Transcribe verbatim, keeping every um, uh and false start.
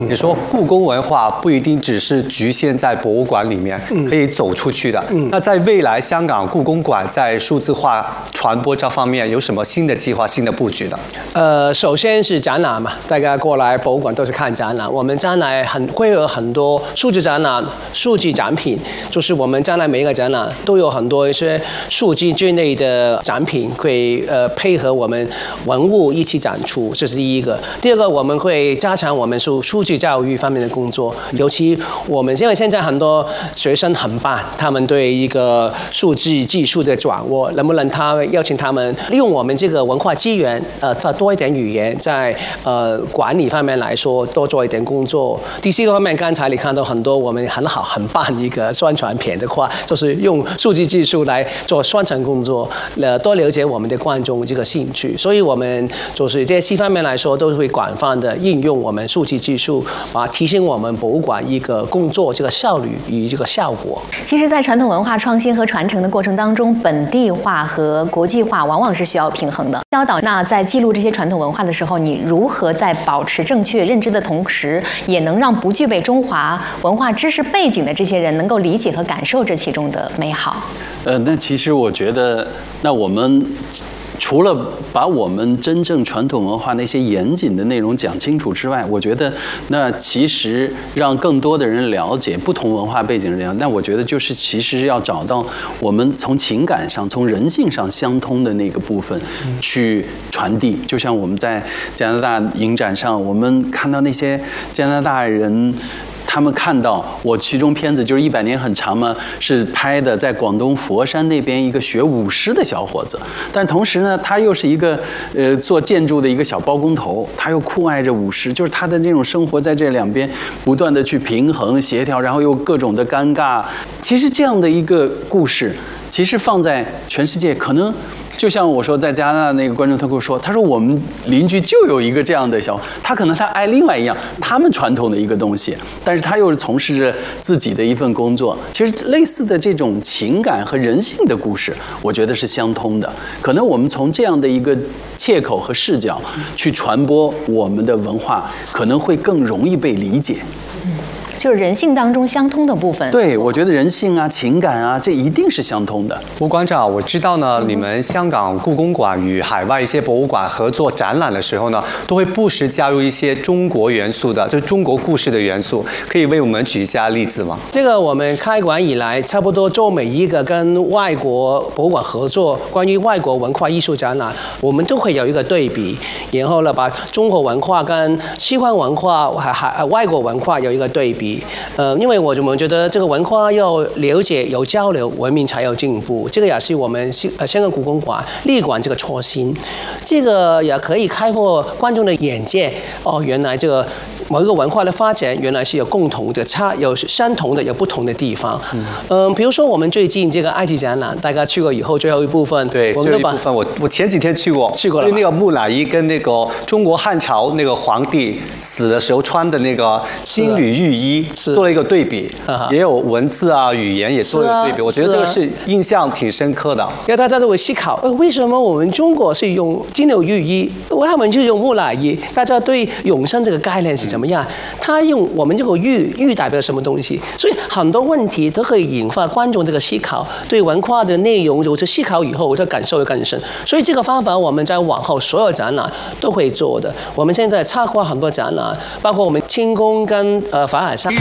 你说故宫文化不一定只是局限在博物馆里面，可以走出去的。那在未来，香港故宫馆在数字化传播这方面有什么新的计划、新的布局呢？ 呃，首先是展览嘛，大家过来博物馆都是看展览。我们将来很会有很多数字展览、数字展品，就是我们将来每一个展览都有很多一些数字之类的展品，会呃配合我们文物一起展出，这是第一个。第二个，我们会加强我们数数字教育方面的工作，尤其我们因为现在很多学生很棒，他们对一个数字技术的掌握，能不能他邀请他们利用我们这个文化资源，呃，多一点语言，在呃管理方面来说多做一点工作。第四个方面，刚才你看到很多我们很好很棒一个宣传片的话，就是用数字技术来做宣传工作，呃，多了解我们的观众这个兴趣。所以我们就是这些方面来说，都会广泛的应用我们数字技术。啊，提升我们博物馆一个工作这个效率与这个效果。 其实，在传统文化创新和传承的过程当中，本地化和国际化往往是需要平衡的。教导那在记录这些传统文化的时候，你如何在保持正确认知的同时，也能让不具备中华文化知识背景的这些人能够理解和感受这其中的美好？ 呃，那其实我觉得，那我们。除了把我们真正传统文化那些严谨的内容讲清楚之外，我觉得那其实让更多的人了解不同文化背景的人，那我觉得就是其实要找到我们从情感上、从人性上相通的那个部分去传递。就像我们在加拿大影展上，我们看到那些加拿大人。他们看到我其中片子就是一百年很长嘛，是拍的在广东佛山那边一个学舞狮的小伙子，但同时呢，他又是一个呃做建筑的一个小包工头，他又酷爱着舞狮，就是他的那种生活在这两边不断的去平衡协调，然后又各种的尴尬。其实这样的一个故事，其实放在全世界可能。就像我说，在加拿大那个观众他跟我说，他说我们邻居就有一个这样的小，他可能他爱另外一样他们传统的一个东西，但是他又是从事着自己的一份工作。其实类似的这种情感和人性的故事，我觉得是相通的。可能我们从这样的一个切口和视角去传播我们的文化，可能会更容易被理解。 就是人性当中相通的部分。 对，我觉得人性啊、情感啊，这一定是相通的。 吴馆长，我知道呢，你们香港故宫馆与海外一些博物馆合作展览的时候呢，都会不时加入一些中国元素的，就是中国故事的元素，可以为我们举一下例子吗？ 这个我们开馆以来，差不多做每一个跟外国博物馆合作关于外国文化艺术展览，我们都会有一个对比，然后呢，把中国文化跟西方文化还还外国文化有一个对比。呃，因为我们觉得这个文化要了解、有交流，文明才有进步。这个也是我们呃香港故宫馆立馆这个初心。这个也可以开阔观众的眼界。哦，原来这个某一个文化的发展，原来是有共同的差，有相同的，有不同的地方。嗯、呃，比如说我们最近这个埃及展览，大家去过以后，最后一部分， 对，最后一部分我我前几天去过， 去过了。 就是那个木乃伊跟那个中国汉朝那个皇帝死的时候穿的那个金缕玉衣。做了一个对比，也有文字啊、语言也做了一个对比，我觉得这个是印象挺深刻的。 因为大家都会思考，呃，为什么我们中国是用金缕玉衣，他们就用木乃伊？大家对永生这个概念是怎么样？他用我们这个玉，玉代表什么东西？所以很多问题都可以引发观众这个思考，对文化的内容有着思考以后，我的感受会更深。所以这个方法我们在往后所有展览都会做的。我们现在策划很多展览，包括我们清宫跟呃法海山。